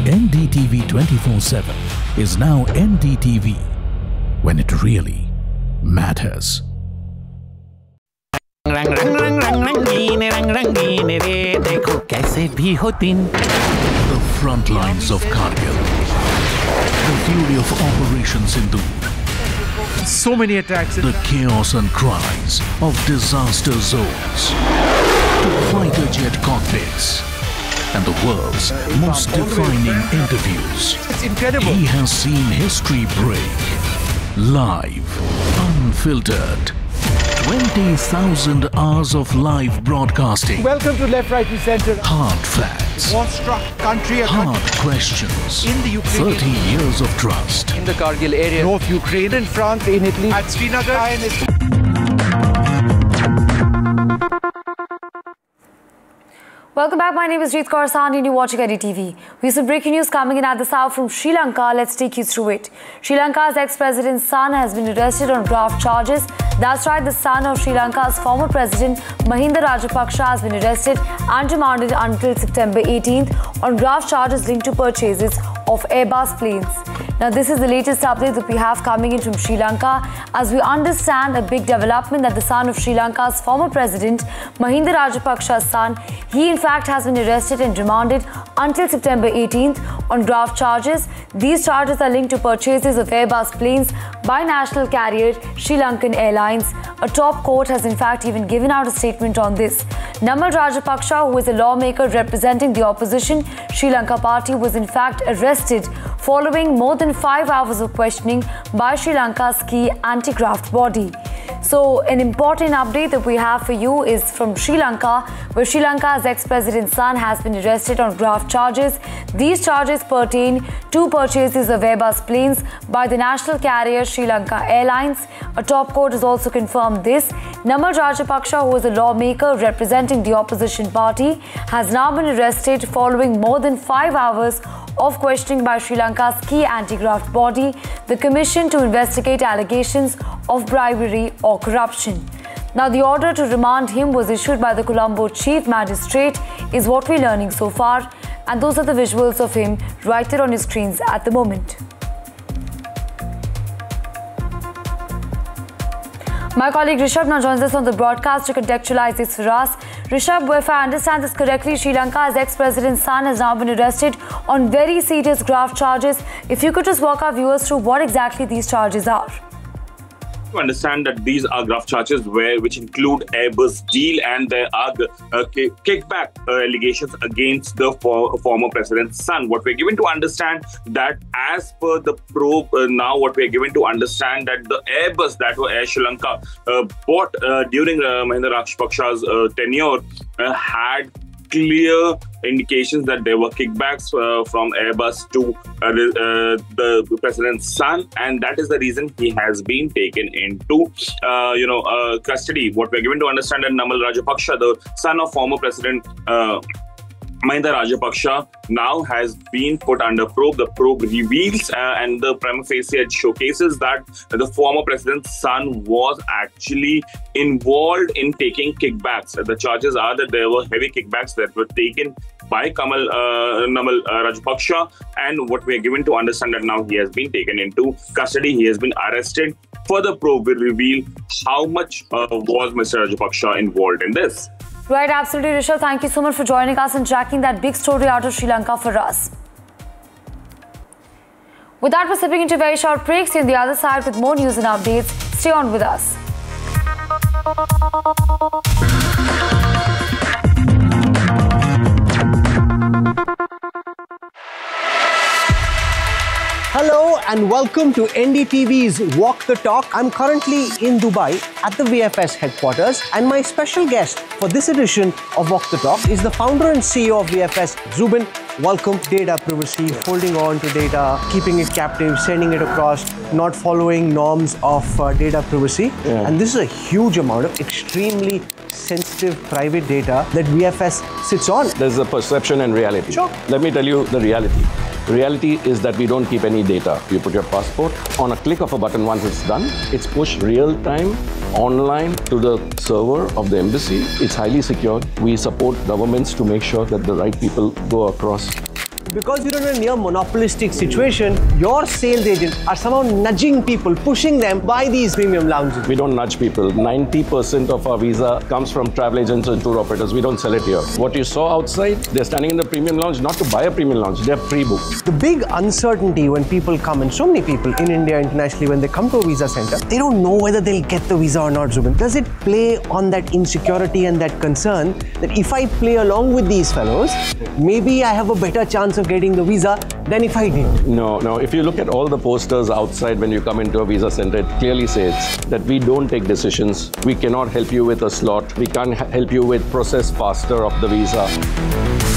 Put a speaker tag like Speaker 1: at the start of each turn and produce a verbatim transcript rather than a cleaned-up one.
Speaker 1: N D T V twenty-four seven is now N D T V, when it really matters.
Speaker 2: रंग रंग रंग रंग रंगीने रंग रंगीने रे देखो कैसे भी हो दिन.
Speaker 1: The front lines of Kargil, the fury of Operation Sindoor,
Speaker 3: so many attacks,
Speaker 1: the chaos and cries of disaster zones, fighter jet cockpits, and the world's most defining interviews.
Speaker 3: It's incredible.
Speaker 1: He has seen history break, live, unfiltered. twenty thousand hours of live broadcasting.
Speaker 3: Welcome to Left, Right, and Centre.
Speaker 1: Hard facts.
Speaker 3: War-struck country.
Speaker 1: Hard questions.
Speaker 3: In the Ukraine.
Speaker 1: thirty years of trust.
Speaker 4: In the Kargil area.
Speaker 3: North Ukraine. In France, in Italy. At Srinagar.
Speaker 5: Welcome back. My name is Jeet Kaur Sahni and you're watching N D T V. We have some breaking news coming in at this hour from Sri Lanka. Let's take you through it. Sri Lanka's ex-president's son has been arrested on graft charges. That's right, the son of Sri Lanka's former president Mahinda Rajapaksa has been arrested and remanded until September eighteenth on graft charges linked to purchases of Airbus planes. Now, this is the latest update that we have coming in from Sri Lanka. As we understand, a big development that the son of Sri Lanka's former president Mahinda Rajapaksa's son, he in fact has been arrested and remanded until September eighteenth on graft charges. These charges are linked to purchases of Airbus planes by national carrier Sri Lankan Airlines. A top court has in fact even given out a statement on this. Namal Rajapaksa, who is a lawmaker representing the opposition Sri Lanka party, was in fact arrested following more than five hours of questioning by Sri Lanka's key anti-graft body. So, an important update that we have for you is from Sri Lanka, where Sri Lanka's ex-president's son has been arrested on graft charges. These charges pertain to purchases of Airbus planes by the national carrier Sri Lanka Airlines. A top court has also confirmed this. Namal Rajapaksa, who is a lawmaker representing the opposition party, has now been arrested following more than five hours of questioning by Sri Lanka's key anti-graft body, the Commission to Investigate Allegations of Bribery or Corruption. Now, the order to remand him was issued by the Colombo Chief Magistrate, is what we're learning so far, and those are the visuals of him right there on your screens at the moment. My colleague Rishabh now joins us on the broadcast to contextualize this for us. Rishabh, if I understand this correctly, Sri Lanka's ex-president's son has now been arrested on very serious graft charges. If you could just walk our viewers through what exactly these charges are.
Speaker 6: To understand that these are graft charges where which include Airbus deal, and there are uh, kickback uh, allegations against the for, former president's son. What we're given to understand that as per the probe uh, now, what we're given to understand that the Airbus that were Air Sri Lanka uh, bought uh, during uh, Mahinda Rajapaksa's uh, tenure uh, had clear indications that there were kickbacks uh, from Airbus to uh, the, uh, the president's son, and that is the reason he has been taken into, uh, you know, uh, custody. What we're given to understand that Namal Rajapaksa, the son of former President uh, Mahinda Rajapaksa, now has been put under probe. The probe reveals uh, and the prima facie showcases that the former president's son was actually involved in taking kickbacks. The charges are that there were heavy kickbacks that were taken by Kamal uh, Namal uh, Rajapaksa, and what we are given to understand that now he has been taken into custody. He has been arrested. Further probe will reveal how much uh, was Mister Rajapaksa involved in this.
Speaker 5: Right, absolutely, Rishabh. Thank you so much for joining us and tracking that big story out of Sri Lanka for us. With that, we're slipping into a very short break. See you on the other side with more news and updates. Stay on with us.
Speaker 7: Hello and welcome to N D T V's Walk the Talk. I'm currently in Dubai at the V F S headquarters, and my special guest for this edition of Walk the Talk is the founder and C E O of V F S, Zubin. Welcome. Data privacy, holding on to data, keeping it captive, sending it across, not following norms of uh, data privacy. Yeah. And this is a huge amount of extremely sensitive private data that V F S sits on.
Speaker 8: There's a perception and reality.
Speaker 7: Sure.
Speaker 8: Let me tell you the reality. The reality is that we don't keep any data. You put your passport on a click of a button. Once it's done, it's pushed real time online to the server of the embassy. It's highly secured. We support governments to make sure that the right people go across
Speaker 7: because you're in a near monopolistic situation, your sales agent are somehow nudging people, pushing them by these premium lounges.
Speaker 8: We don't nudge people. ninety percent of our visa comes from travel agents and tour operators. We don't sell it here. What you saw outside, they're standing in the premium lounge not to buy a premium lounge, they're pre-booked.
Speaker 7: The big uncertainty when people come, and so many people in India, internationally, when they come to a visa center, they don't know whether they'll get the visa or not, Zubin. Does it play on that insecurity and that concern that if I play along with these fellows, maybe I have a better chance of getting the visa than if I did?
Speaker 8: No, no. If you look at all the posters outside when you come into a visa center, it clearly says that we don't take decisions. We cannot help you with a slot. We can't help you with process faster of the visa.